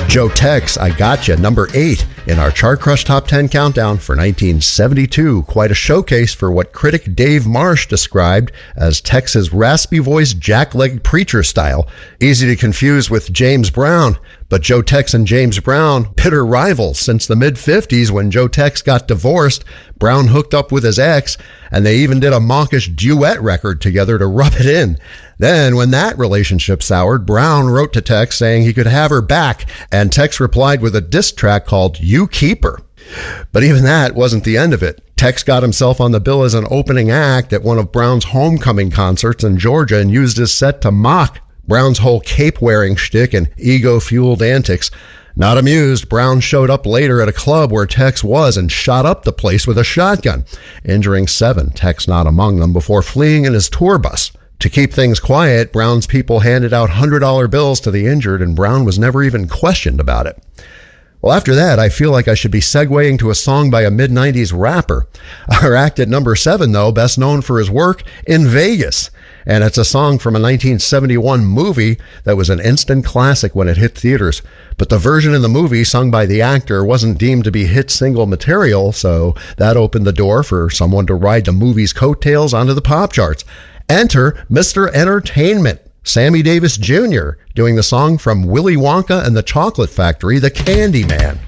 Joe Tex, I Gotcha, number 8 in our Chart Crush Top 10 countdown for 1972. Quite a showcase for what critic Dave Marsh described as Tex's raspy voice, jack-legged preacher style. Easy to confuse with James Brown, but Joe Tex and James Brown, bitter rivals since the mid-50s when Joe Tex got divorced. Brown hooked up with his ex, and they even did a mawkish duet record together to rub it in. Then, when that relationship soured, Brown wrote to Tex saying he could have her back, and Tex replied with a diss track called You Keep Her. But even that wasn't the end of it. Tex got himself on the bill as an opening act at one of Brown's homecoming concerts in Georgia and used his set to mock Brown's whole cape-wearing shtick and ego-fueled antics. Not amused, Brown showed up later at a club where Tex was and shot up the place with a shotgun, injuring 7, Tex not among them, before fleeing in his tour bus. To keep things quiet, Brown's people handed out $100 bills to the injured, and Brown was never even questioned about it. Well, after that, I feel like I should be segueing to a song by a mid-90s rapper. Our act at number 7, though, best known for his work in Vegas. And it's a song from a 1971 movie that was an instant classic when it hit theaters. But the version in the movie sung by the actor wasn't deemed to be hit single material, so that opened the door for someone to ride the movie's coattails onto the pop charts. Enter Mr. Entertainment, Sammy Davis Jr., doing the song from Willy Wonka and the Chocolate Factory, The Candy Man.